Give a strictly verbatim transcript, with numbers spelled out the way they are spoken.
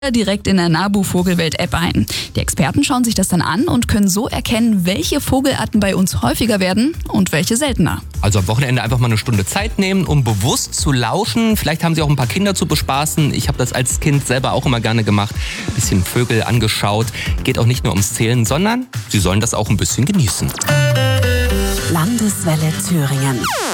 direkt in der Nabu Vogelwelt-App ein. Die Experten schauen sich das dann an und können so erkennen, welche Vogelarten bei uns häufiger werden und welche seltener. Also am Wochenende einfach mal eine Stunde Zeit nehmen, um bewusst zu lauschen. Vielleicht haben Sie auch ein paar Kinder zu bespaßen. Ich habe das als Kind selber auch immer gerne gemacht. Ein bisschen Vögel angeschaut. Geht auch nicht nur ums Zählen, sondern Sie sollen das auch ein bisschen genießen. Landeswelle Thüringen.